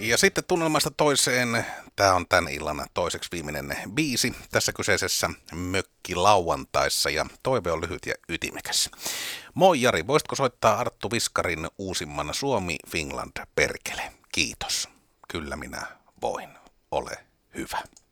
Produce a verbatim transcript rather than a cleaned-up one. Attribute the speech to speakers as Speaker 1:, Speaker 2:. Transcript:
Speaker 1: Ja sitten tunnelmasta toiseen. Tämä on tämän illan toiseksi viimeinen biisi tässä kyseisessä Mökki lauantaissa ja toive on lyhyt ja ytimekäs. Moi Jari, voisitko soittaa Arttu Viskarin uusimman Suomi Finland perkele? Kiitos. Kyllä minä voin. Ole hyvä.